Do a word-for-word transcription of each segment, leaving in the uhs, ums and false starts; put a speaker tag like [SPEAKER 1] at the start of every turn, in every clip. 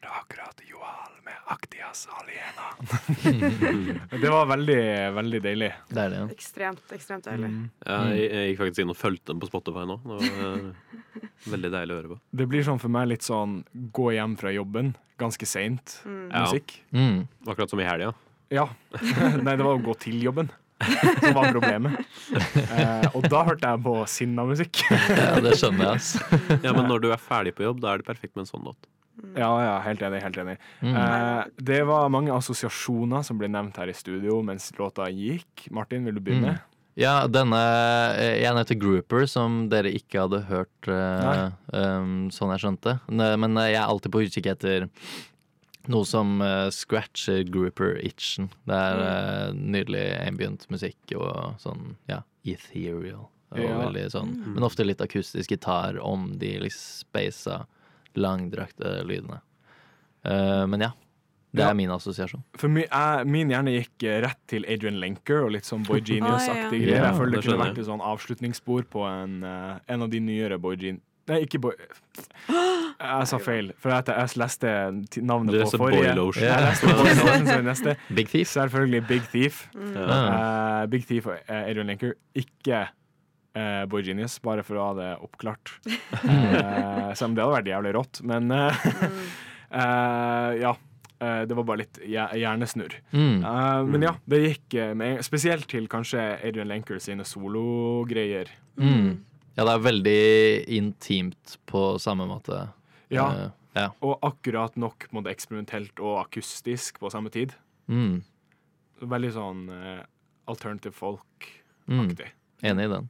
[SPEAKER 1] hørte akkurat Joal med Aktias Aliena. Det var veldig, veldig deilig.
[SPEAKER 2] Deilig, ja.
[SPEAKER 3] Ekstremt, ekstremt deilig.
[SPEAKER 1] Mm.
[SPEAKER 4] Ja, jeg, jeg gikk faktisk inn og fulgte den på Spotify nå. Det var uh, veldig deilig å høre på.
[SPEAKER 1] Det blir sånn for meg litt sånn gå hjem fra jobben, ganske sent,
[SPEAKER 3] Mm.
[SPEAKER 1] musikk.
[SPEAKER 2] Mm.
[SPEAKER 4] Akkurat som i helga.
[SPEAKER 1] Ja. Nei, det var å gå til jobben som var problemet. Eh, og da hørte jeg på sinna-musikk.
[SPEAKER 2] Ja, det skjønner jeg, altså.
[SPEAKER 4] Ja, men når du er ferdig på jobb, da er det perfekt med en sånn låt.
[SPEAKER 1] Ja, ja, helt enig, helt enig.
[SPEAKER 2] Mm.
[SPEAKER 1] Eh, det var mange assosiasjoner som ble nevnt her i studio mens låta gikk. Martin, vil du begynne?
[SPEAKER 2] Mm. Ja, denne eh, Jeg heter Grouper, som dere ikke hadde hørt, eh, um, sånn jeg skjønte. Ne- Men eh, jeg er alltid på utkikk etter noe som eh, scratcher Grouper-itchen. Det er eh, nydelig ambient musikk og sånn, ja, ethereal. Og
[SPEAKER 1] Ja.
[SPEAKER 2] veldig sånn, men ofte litt akustisk gitar om de liksom spasa, langdrakte lydene. Eh, men ja, det
[SPEAKER 1] Ja.
[SPEAKER 2] er min assosiasjon.
[SPEAKER 1] For mi, jeg, min hjerne gikk eh, rett til Adrian Lenker og litt sånn Boy Genius-aktig
[SPEAKER 3] Ah, ja.
[SPEAKER 1] greier.
[SPEAKER 2] Ja,
[SPEAKER 1] Jeg føler det
[SPEAKER 4] det
[SPEAKER 1] kunne
[SPEAKER 4] skjønner
[SPEAKER 1] vært et sånn avslutningsspor på en, eh, en av de nyere Boy Genius... Nei, ikke Boy... Jeg sa feil, for jeg, jeg leste t- navnet
[SPEAKER 4] Du
[SPEAKER 1] på
[SPEAKER 4] leser
[SPEAKER 1] forrige.
[SPEAKER 4] Boy Lotion.
[SPEAKER 1] Jeg leste Boy Lotion som er neste.
[SPEAKER 2] Big Thief.
[SPEAKER 1] Selvfølgelig Big Thief.
[SPEAKER 2] Ah.
[SPEAKER 1] Eh, Big Thief og eh, Adrian Lenker. Ikke eh, Boy Genius, bare for å ha det oppklart. Eh, Selv om det hadde vært jævlig rått. Men eh, eh, ja. Eh, det var bare litt hjer- hjernesnurr.
[SPEAKER 2] Mm.
[SPEAKER 1] Eh, men ja, det gikk eh, med, spesielt til kanskje Adrian Lenker sine sologreier.
[SPEAKER 2] Mm. Ja, det er veldig intimt på samme måte.
[SPEAKER 1] Ja,
[SPEAKER 2] Eh, ja.
[SPEAKER 1] og akkurat nok på en måte eksperimentelt og akustisk på samme tid.
[SPEAKER 2] Mm.
[SPEAKER 1] Veldig sånn eh, alternative folk-aktig.
[SPEAKER 2] Mm. Enig i den.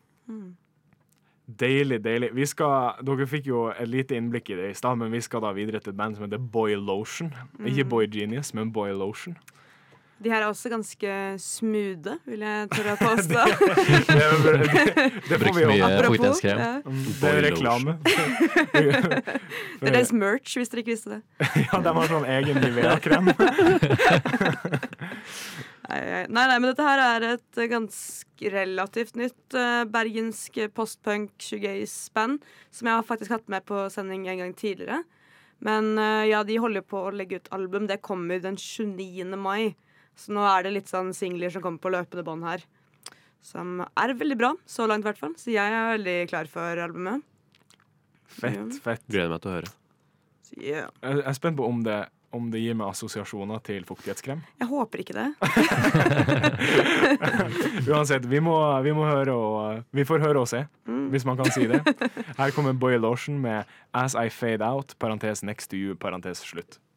[SPEAKER 1] Deilig, deilig. Vi skal, dere fikk jo et lite innblikk i det i stad, men vi skal da videre til et band som heter Boy Lotion. Ikke Boy Genius, men Boy Lotion.
[SPEAKER 3] De her er også ganske smoothe, vil jeg tørre å påstå.
[SPEAKER 1] Det, det, det får
[SPEAKER 2] Brukt
[SPEAKER 1] vi jo.
[SPEAKER 2] mye
[SPEAKER 3] Apropos,
[SPEAKER 2] fuktighetskrem.
[SPEAKER 3] ja.
[SPEAKER 1] Det er reklame.
[SPEAKER 3] Det er deres merch, hvis dere ikke visste det.
[SPEAKER 1] Ja, de har sånn egen Nivea-krem.
[SPEAKER 3] Nei, nei, nei, men dette her er et ganske relativt nytt eh, bergensk postpunk shoegaze-band som jeg har faktisk hatt med på sending en gang tidligere. Men eh, ja, de holder på å legge ut album. Det kommer den tjueniende mai. Så nå er det litt sånn singler som kommer på løpende bånd her. Som er veldig bra, så langt i hvert fall. Så jeg er veldig klar for albumet.
[SPEAKER 1] Fett, fett.
[SPEAKER 4] Gleder meg til å høre.
[SPEAKER 3] Så, yeah.
[SPEAKER 1] Jeg er spent på om det, om det gir meg assosiasjoner til fuktighetskrem.
[SPEAKER 3] Jeg håper ikke det.
[SPEAKER 1] Uansett, vi må, vi må høre og Vi får høre og se, hvis man kan si det. Her kommer Boy Lotion med As I Fade Out, parentes next to you, parentes slutt.